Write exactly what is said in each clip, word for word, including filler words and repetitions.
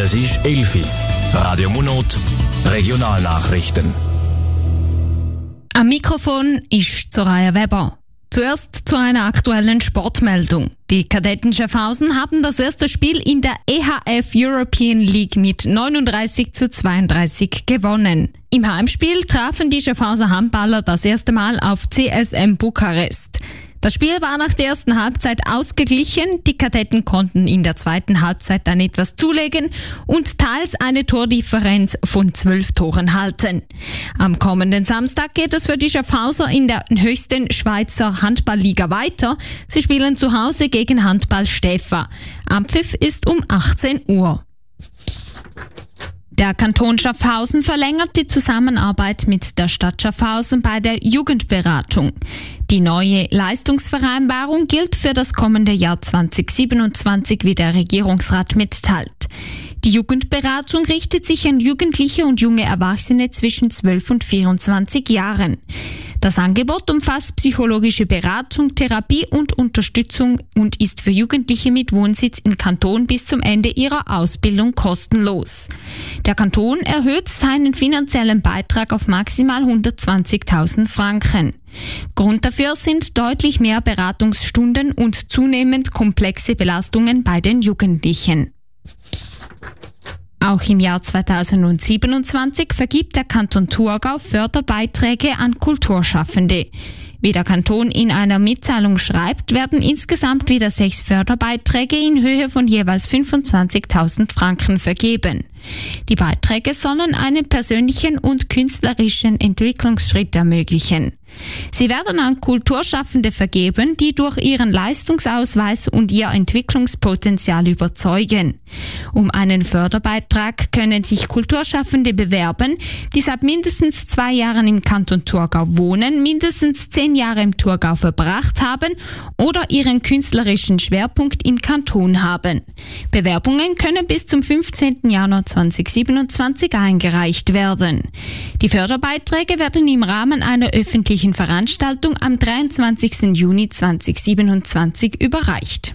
Es ist elf Uhr. Radio Monot, Regionalnachrichten. Am Mikrofon ist Soraya Weber. Zuerst zu einer aktuellen Sportmeldung. Die Kadetten Schaffhausen haben das erste Spiel in der E H F European League mit neununddreißig zu zweiunddreißig gewonnen. Im Heimspiel trafen die Schaffhauser Handballer das erste Mal auf C S M Bukarest. Das Spiel war nach der ersten Halbzeit ausgeglichen. Die Kadetten konnten in der zweiten Halbzeit dann etwas zulegen und teils eine Tordifferenz von zwölf Toren halten. Am kommenden Samstag geht es für die Schaffhauser in der höchsten Schweizer Handballliga weiter. Sie spielen zu Hause gegen Handball Stäfa. Anpfiff ist um achtzehn Uhr. Der Kanton Schaffhausen verlängert die Zusammenarbeit mit der Stadt Schaffhausen bei der Jugendberatung. Die neue Leistungsvereinbarung gilt für das kommende Jahr zwanzig siebenundzwanzig, wie der Regierungsrat mitteilt. Die Jugendberatung richtet sich an Jugendliche und junge Erwachsene zwischen zwölf und vierundzwanzig Jahren. Das Angebot umfasst psychologische Beratung, Therapie und Unterstützung und ist für Jugendliche mit Wohnsitz im Kanton bis zum Ende ihrer Ausbildung kostenlos. Der Kanton erhöht seinen finanziellen Beitrag auf maximal hundertzwanzigtausend Franken. Grund dafür sind deutlich mehr Beratungsstunden und zunehmend komplexe Belastungen bei den Jugendlichen. Auch im Jahr zweitausendsiebenundzwanzig vergibt der Kanton Thurgau Förderbeiträge an Kulturschaffende. Wie der Kanton in einer Mitteilung schreibt, werden insgesamt wieder sechs Förderbeiträge in Höhe von jeweils fünfundzwanzigtausend Franken vergeben. Die Beiträge sollen einen persönlichen und künstlerischen Entwicklungsschritt ermöglichen. Sie werden an Kulturschaffende vergeben, die durch ihren Leistungsausweis und ihr Entwicklungspotenzial überzeugen. Um einen Förderbeitrag können sich Kulturschaffende bewerben, die seit mindestens zwei Jahren im Kanton Thurgau wohnen, mindestens zehn Jahre im Thurgau verbracht haben oder ihren künstlerischen Schwerpunkt im Kanton haben. Bewerbungen können bis zum fünfzehnten Januar zweitausendsiebenundzwanzig eingereicht werden. Die Förderbeiträge werden im Rahmen einer öffentlichen Veranstaltung am dreiundzwanzigsten Juni zweitausendsiebenundzwanzig überreicht.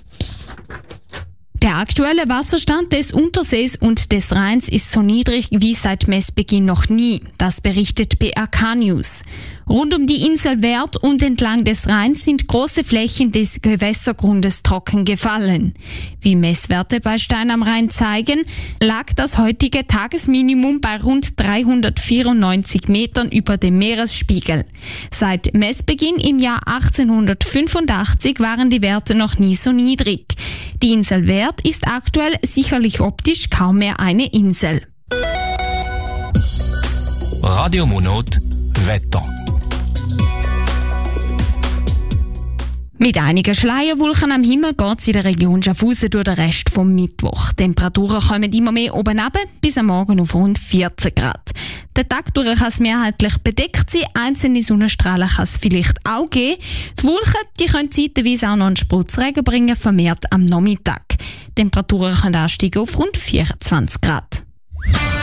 Der aktuelle Wasserstand des Untersees und des Rheins ist so niedrig wie seit Messbeginn noch nie. Das berichtet B R K News. Rund um die Insel Werd und entlang des Rheins sind große Flächen des Gewässergrundes trocken gefallen. Wie Messwerte bei Stein am Rhein zeigen, lag das heutige Tagesminimum bei rund dreihundertvierundneunzig Metern über dem Meeresspiegel. Seit Messbeginn im Jahr achtzehnhundertfünfundachtzig waren die Werte noch nie so niedrig. Die Insel Werd ist aktuell sicherlich optisch kaum mehr eine Insel. Radio Monot, Wetter. Mit einigen Schleierwolken am Himmel geht es in der Region Schaffhausen durch den Rest vom Mittwoch. Die Temperaturen kommen immer mehr oben runter, bis am Morgen auf rund vierzehn Grad. Den Tag durch kann es mehrheitlich bedeckt sein, einzelne Sonnenstrahlen kann es vielleicht auch geben. Die Wolken die können zeitweise auch noch einen Spurzregen bringen, vermehrt am Nachmittag. Die Temperaturen können ansteigen auf rund vierundzwanzig Grad.